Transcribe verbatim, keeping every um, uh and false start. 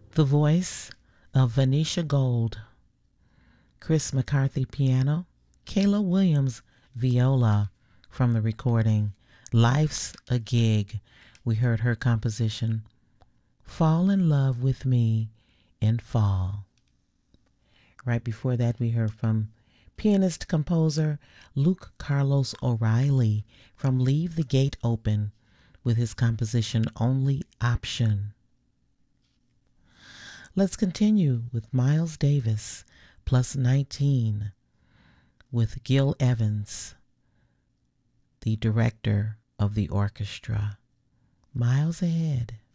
The voice of Venetia Gold, Chris McCarthy piano, Kayla Williams viola from the recording Life's a Gig. We heard her composition Fall in Love with Me in Fall. Right before that, we heard from pianist-composer Luke Carlos O'Reilly from Leave the Gate Open with his composition Only Option. Let's continue with Miles Davis plus nineteen with Gil Evans, the director of the orchestra. Miles ahead.